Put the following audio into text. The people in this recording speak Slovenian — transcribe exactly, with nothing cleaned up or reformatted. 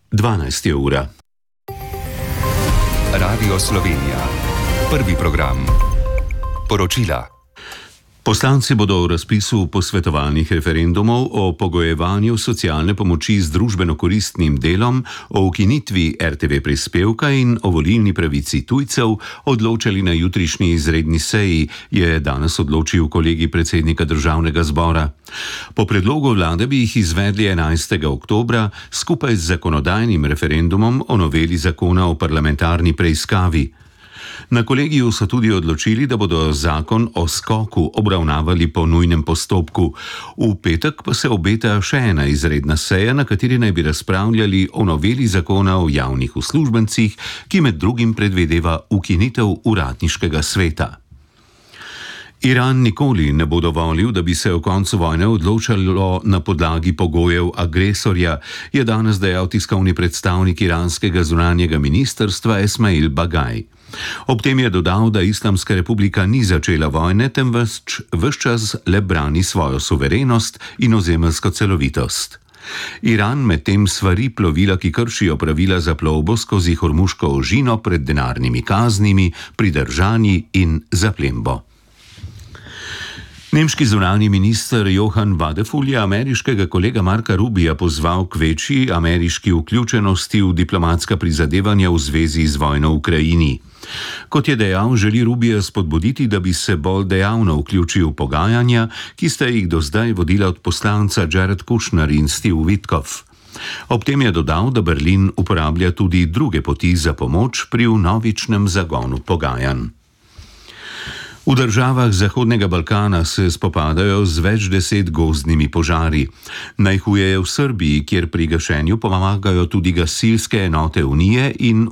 dvanajsta ura. Radio Slovenija. Prvi program. Poročila. Poslanci bodo o razpisu posvetovalnih referendumov o pogojevanju socialne pomoči z družbeno-koristnim delom, o ukinitvi er te ve prispevka in o volilni pravici tujcev odločali na jutrišnji izredni seji, je danes odločil kolegij predsednika državnega zbora. Po predlogu vlade bi jih izvedli enajstega oktobra skupaj z zakonodajnim referendumom o noveli zakona o parlamentarni preiskavi. Na kolegiju so tudi odločili, da bodo zakon o skoku obravnavali po nujnem postopku. V petek pa se obeta še ena izredna seja, na kateri naj bi razpravljali o noveli zakona o javnih uslužbencih, ki med drugim predvideva ukinitev uradniškega sveta. Iran nikoli ne bo dovolil, da bi se o koncu vojne odločalo na podlagi pogojev agresorja, je danes dejal tiskovni predstavnik iranskega zunanjega ministrstva Esmail Bagaj. Ob tem je dodal, da Islamska republika ni začela vojne, temveč ves čas le brani svojo suverenost in ozemeljsko celovitost. Iran medtem svari plovila, ki kršijo pravila za plovbo skozi Hormuško ožino pred denarnimi kaznimi, pridržanji in zaplembo. Nemški zunanji minister Johann Wadephul je ameriškega kolega Marka Rubija pozval k večji ameriški vključenosti v diplomatska prizadevanja v zvezi z vojno v Ukrajini. Kot je dejal, želi Rubija spodbuditi, da bi se bolj dejavno vključil v pogajanja, ki sta jih do zdaj vodila od poslanca Jared Kushner in Steve Witkoff. Ob tem je dodal, da Berlin uporablja tudi druge poti za pomoč pri vnovičnem zagonu pogajanj. V državah Zahodnega Balkana se spopadajo z več deset gozdnimi požari. Najhuje je v Srbiji, kjer pri gašenju pomagajo tudi gasilske enote Unije in